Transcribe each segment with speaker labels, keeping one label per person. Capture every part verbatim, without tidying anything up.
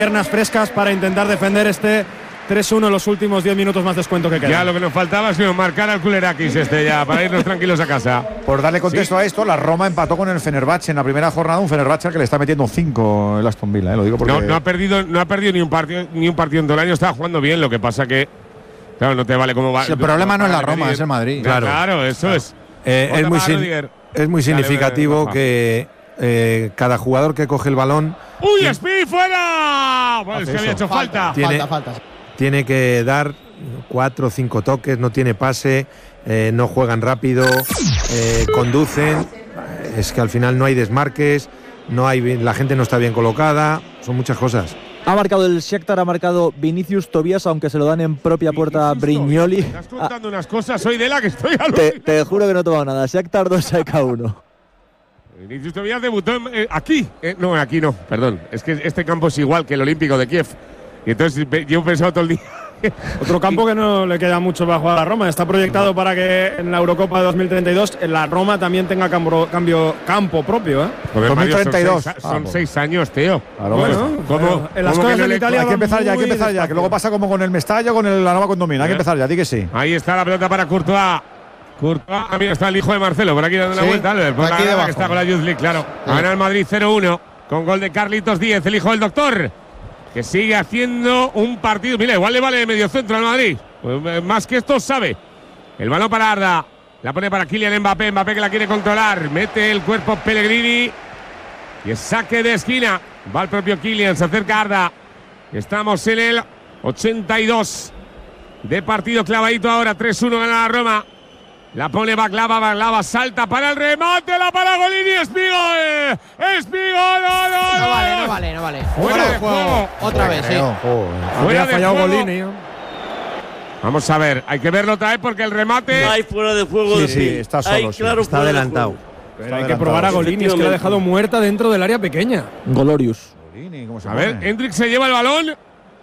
Speaker 1: piernas frescas para intentar defender este tres uno en los últimos diez minutos más descuento que queda.
Speaker 2: Ya lo que nos faltaba es marcar al Kulerakis este ya, para irnos tranquilos a casa.
Speaker 3: Por darle contexto
Speaker 2: ¿Sí?
Speaker 3: a esto, la Roma empató con el Fenerbahce en la primera jornada, un Fenerbahce al que le está metiendo cinco el Aston Villa, ¿eh? Lo digo porque…
Speaker 2: No, no ha perdido, no ha perdido ni un partido ni un partido en todo el año, estaba jugando bien, lo que pasa que claro, no te vale cómo va.
Speaker 4: Sí, el problema no es la Roma, es el Madrid.
Speaker 2: Claro, claro eso claro. es.
Speaker 5: Eh, es, muy sin, es muy significativo Dale, que eh, cada jugador que coge el balón…
Speaker 2: ¡Uy, Speed fuera! Pues que había hecho falta.
Speaker 4: Falta,
Speaker 5: tiene,
Speaker 4: falta, falta.
Speaker 5: Tiene que dar cuatro o cinco toques, no tiene pase, eh, no juegan rápido, eh, conducen. Es que al final no hay desmarques, no hay, la gente no está bien colocada, son muchas cosas.
Speaker 6: Ha marcado el Shakhtar, ha marcado Vinicius Tobias, aunque se lo dan en propia puerta a Brignoli.
Speaker 2: Me estás contando ah, unas cosas, soy de la que estoy a
Speaker 6: te, te juro que no he tomado nada. Shakhtar dos, A E K uno.
Speaker 2: Vinicius Tobias debutó en, eh, aquí. Eh, no, aquí no, perdón. Es que este campo es igual que el Olímpico de Kiev. Y entonces yo he pensado todo el día.
Speaker 1: Otro campo que no le queda mucho para jugar a la Roma. Está proyectado para que en la Eurocopa de dos mil treinta y dos en la Roma también tenga campo, cambio, campo propio, ¿eh?
Speaker 3: dos mil treinta y dos.
Speaker 2: Son, seis, son ah, seis años, tío.
Speaker 3: Claro, bueno,
Speaker 2: ¿cómo?
Speaker 1: En las
Speaker 2: ¿cómo
Speaker 1: cosas
Speaker 2: no
Speaker 1: en
Speaker 2: le,
Speaker 1: Italia
Speaker 3: hay que empezar ya, hay que empezar ya. Que luego pasa como con el Mestalla, con el, la Nova Condomina. Hay que empezar ya, di que sí.
Speaker 2: Ahí está la pelota para Courtois. Courtois, ah, mira, está el hijo de Marcelo, por aquí dando
Speaker 4: sí,
Speaker 2: la vuelta, Albert, por
Speaker 4: aquí
Speaker 2: la que está con la Youth League, claro. Sí. Gana el Madrid cero uno, con gol de Carlitos Díez, el hijo del doctor, que sigue haciendo un partido. Mira, igual le vale medio centro al Madrid. Pues, más que esto sabe. El balón para Arda, la pone para Kylian Mbappé, Mbappé que la quiere controlar, mete el cuerpo Pellegrini y es saque de esquina. Va el propio Kylian, se acerca Arda. Estamos en el ochenta y dos de partido clavadito ahora, tres uno gana la Roma. La pone Baklava, Baklava salta para el remate, la para Golini, Espigol, Espigol, no, no,
Speaker 4: no vale, no vale, no vale.
Speaker 2: Fuera de juego,
Speaker 4: otra vez, sí.
Speaker 2: Fuera de
Speaker 1: fallado
Speaker 2: juego.
Speaker 1: Golini.
Speaker 2: Vamos a ver, hay que verlo otra vez porque el remate.
Speaker 7: No hay fuera de juego.
Speaker 3: Sí,
Speaker 7: de
Speaker 3: sí, está solo,
Speaker 7: hay,
Speaker 3: sí.
Speaker 7: claro,
Speaker 5: Está adelantado.
Speaker 1: Pero hay que probar a Golini, es que lo ha dejado muerta dentro del área pequeña.
Speaker 6: Golorius.
Speaker 3: Golini, ¿cómo se
Speaker 2: A ver,
Speaker 3: pone?
Speaker 2: Hendrik se lleva el balón.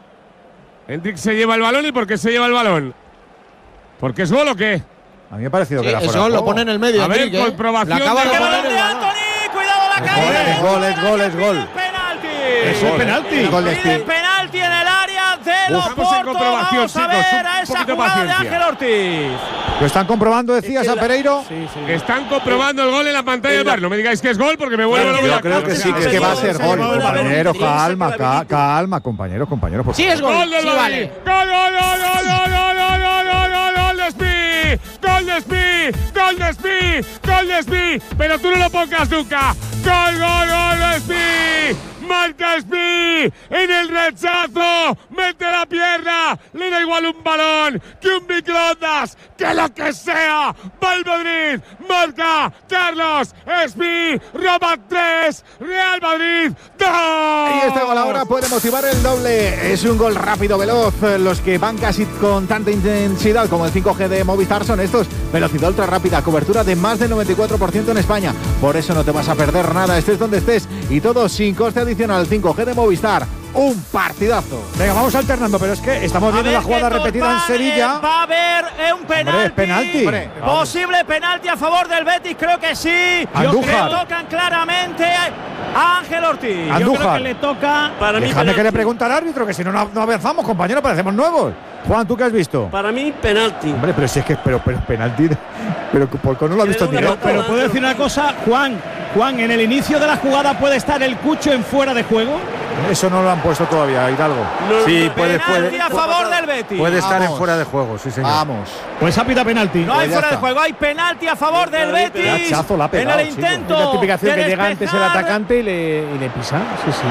Speaker 2: Hendrik se lleva el balón, ¿y por qué se lleva el balón? ¿Porque es gol o qué?
Speaker 3: A mí me ha parecido
Speaker 4: Sí,
Speaker 3: que era fuera
Speaker 4: eso
Speaker 3: de
Speaker 4: lo
Speaker 3: juego.
Speaker 4: pone en el medio.
Speaker 2: A ver,
Speaker 4: Enrique, ¿eh?
Speaker 2: comprobación
Speaker 4: La acaba
Speaker 2: de
Speaker 4: de
Speaker 2: gol
Speaker 4: poner
Speaker 2: de
Speaker 4: el balón.
Speaker 8: Anthony, cuidado la
Speaker 3: Es
Speaker 8: caída.
Speaker 3: gol, es gol, es gol, es gol.
Speaker 8: Penalti.
Speaker 1: Eso es penalti.
Speaker 3: El gol de
Speaker 8: Piden
Speaker 3: Speed.
Speaker 8: penalti en el área de los
Speaker 2: Estamos en comprobación,
Speaker 8: Vamos a
Speaker 2: chicos,
Speaker 8: ver
Speaker 2: un
Speaker 8: a esa
Speaker 2: poquito de
Speaker 8: jugada de
Speaker 2: paciencia.
Speaker 8: Ángel Ortiz.
Speaker 3: ¿Lo están comprobando, decías, a Pereiro?
Speaker 1: Sí, sí.
Speaker 2: Están comprobando el gol en la pantalla del bar. No me digáis que es gol porque me vuelvo loco.
Speaker 5: yo
Speaker 2: la
Speaker 5: creo
Speaker 2: cara.
Speaker 5: que sí,
Speaker 3: Es que va a ser
Speaker 8: Se
Speaker 3: gol,
Speaker 8: llevó el balón.
Speaker 3: compañeros,
Speaker 8: Sí,
Speaker 3: calma,
Speaker 8: sí,
Speaker 3: ca- calma, compañeros, compañeros. Por
Speaker 4: Sí, es gol.
Speaker 2: Gol del
Speaker 4: Sí,
Speaker 2: Madrid.
Speaker 4: vale.
Speaker 2: Gol, gol, gol, gol, gol, gol, gol, gol, gol, gol de Speed. Gol de Speed. Gol de Speed. Gol de Speed. Pero tú no lo pongas nunca. Gol, gol, gol de Speed. Marca Speed en el rechazo, mete la pierna, le da igual un balón que un microondas, que lo que sea. Va el Madrid, marca Carlos Speed, Roma tres, Real Madrid dos.
Speaker 3: Y este gol ahora puede motivar el doble. Es un gol rápido, veloz. Los que van casi con tanta intensidad como el cinco G de Movistar son estos. Velocidad ultra rápida, cobertura de más del noventa y cuatro por ciento en España. Por eso no te vas a perder nada, estés donde estés. Y todo sin coste adicional. cinco G de Movistar. Un partidazo. Venga, vamos alternando, pero es que estamos viendo la jugada repetida en Sevilla.
Speaker 8: Va a haber eh, un penalti.
Speaker 3: Hombre, es penalti. Hombre,
Speaker 8: Posible penalti a favor del Betis, creo que sí.
Speaker 3: Andújar.
Speaker 8: Le tocan claramente a Ángel Ortiz.
Speaker 3: Andújar.
Speaker 8: Yo creo que le toca.
Speaker 7: Para mí,
Speaker 3: Déjame
Speaker 7: penalti.
Speaker 3: que le pregunte al árbitro, que si no, no no avanzamos, compañero, parecemos nuevos. Juan, ¿tú qué has visto?
Speaker 7: Para mí, penalti.
Speaker 3: Hombre, pero si es que pero, pero penalti. Pero ¿por qué no lo ha visto
Speaker 7: Una
Speaker 3: tirar?
Speaker 7: patada.
Speaker 8: Pero puedo decir una cosa, Juan. Juan, en el inicio de la jugada puede estar el Cucho en fuera de juego.
Speaker 3: Eso no lo han puesto todavía, Hidalgo.
Speaker 7: No,
Speaker 5: Sí,
Speaker 7: no,
Speaker 5: puede,
Speaker 8: Penalti
Speaker 5: puede,
Speaker 8: a favor del Betis.
Speaker 5: puede estar en
Speaker 3: Vamos.
Speaker 5: fuera de juego, sí señor.
Speaker 3: Vamos.
Speaker 1: Pues ha pitado penalti.
Speaker 8: No hay
Speaker 3: Pues ya
Speaker 8: fuera de
Speaker 3: está.
Speaker 8: juego, hay penalti a favor del
Speaker 7: Penalti,
Speaker 8: Betis.
Speaker 3: Qué hachazo la ha pegado,
Speaker 8: en el
Speaker 3: chico.
Speaker 8: intento.
Speaker 1: Es la típica acción
Speaker 8: de
Speaker 1: que llega antes el
Speaker 8: despejar.
Speaker 1: atacante y le, y le pisa. Sí, sí.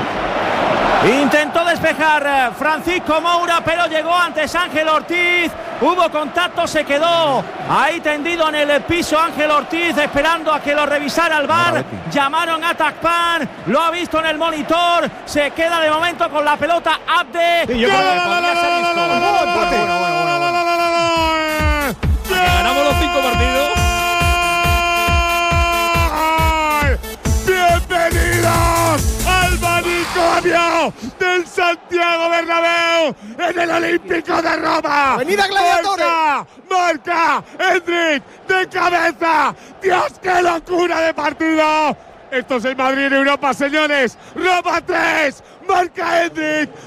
Speaker 8: Intentó despejar eh, Francisco Moura, pero llegó antes Ángel Ortiz. Hubo contacto, se quedó ahí tendido en el piso Ángel Ortiz, esperando a que lo revisara el V A R. Llamaron a Tacpan, lo ha visto en el monitor. Se queda de momento con la pelota Abde.
Speaker 1: Sí, yo creo que podría ser esto.
Speaker 2: Que ganamos los cinco partidos. Bienvenidos al manicomio del Santiago Bernabéu en el Olímpico de Roma.
Speaker 4: ¡Avenida Gladiadores!
Speaker 2: Marca, marca, Hendrik de cabeza. Dios, qué locura de partido. Esto es el Madrid en Europa, señores. Roma tres, marca Hendrik.